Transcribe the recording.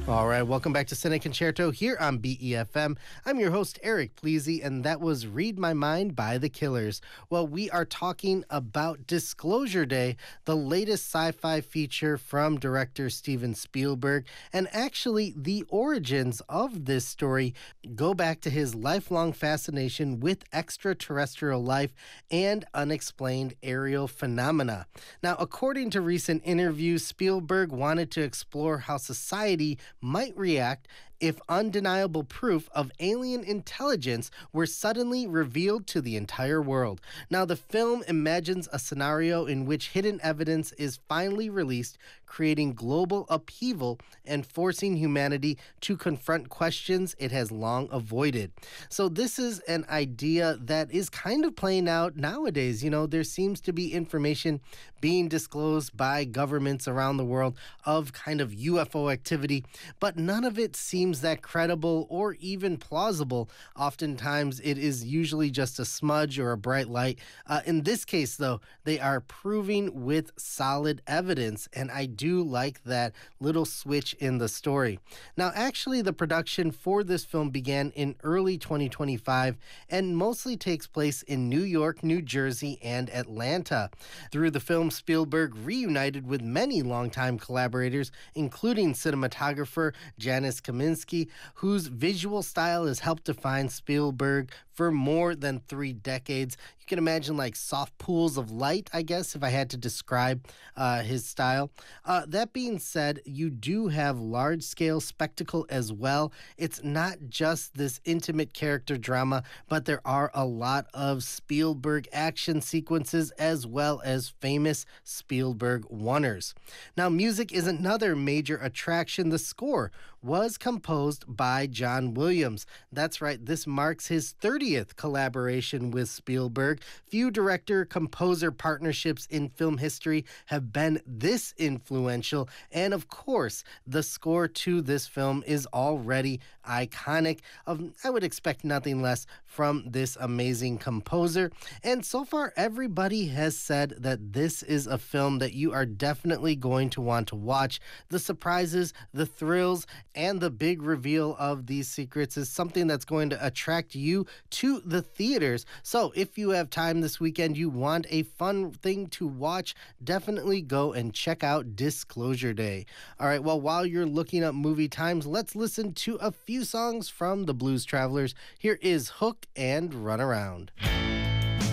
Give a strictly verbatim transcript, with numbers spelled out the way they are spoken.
All right, welcome back to Cine Concerto here on B E F M. I'm your host, Eric Pleasy, and that was Read My Mind by The Killers. Well, we are talking about Disclosure Day, the latest sci-fi feature from director Steven Spielberg, and actually the origins of this story go back to his lifelong fascination with extraterrestrial life and unexplained aerial phenomena. Now, according to recent interviews, Spielberg wanted to explore how society might react if undeniable proof of alien intelligence were suddenly revealed to the entire world. Now, the film imagines a scenario in which hidden evidence is finally released, creating global upheaval and forcing humanity to confront questions it has long avoided. So this is an idea that is kind of playing out nowadays. You know, there seems to be information being disclosed by governments around the world of kind of U F O activity, but none of it seems that credible or even plausible. Oftentimes, it is usually just a smudge or a bright light. Uh, in this case, though, they are proving with solid evidence, and I do like that little switch in the story. Now, actually, the production for this film began in early twenty twenty-five and mostly takes place in New York, New Jersey, and Atlanta. Through the film, Spielberg reunited with many longtime collaborators, including cinematographer Janusz Kaminski, whose visual style has helped define Spielberg for more than three decades. You can imagine like soft pools of light, I guess, if I had to describe uh, his style. Uh, that being said, you do have large-scale spectacle as well. It's not just this intimate character drama, but there are a lot of Spielberg action sequences as well as famous Spielberg oneers. Now, music is another major attraction. The score was composed by John Williams. That's right, this marks his thirtieth collaboration with Spielberg. Few director-composer partnerships in film history have been this influential, and of course, the score to this film is already iconic. Um, I would expect nothing less from this amazing composer, and so far, everybody has said that this is a film that you are definitely going to want to watch. The surprises, the thrills, and the big reveal of these secrets is something that's going to attract you to the theaters. So if you have time this weekend, you want a fun thing to watch, definitely go and check out Disclosure Day. All right, well, while you're looking up movie times, let's listen to a few songs from the Blues Travelers. Here is Hook and Run Around.